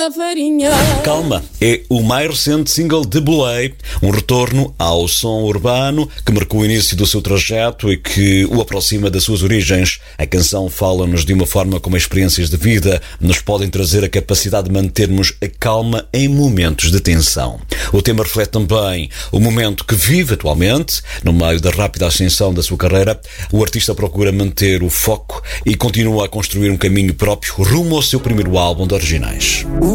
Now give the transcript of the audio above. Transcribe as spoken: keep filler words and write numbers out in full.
da farinha. Calma é o mais recente single de Boulay, um retorno ao som urbano que marcou o início do seu trajeto e que o aproxima das suas origens. A canção fala-nos de uma forma como experiências de vida nos podem trazer a capacidade de mantermos a calma em momentos de tensão. O tema reflete também o momento que vive atualmente. No meio da rápida ascensão da sua carreira, o artista procura manter o foco e continua a construir um caminho próprio rumo ao seu primeiro álbum de originais.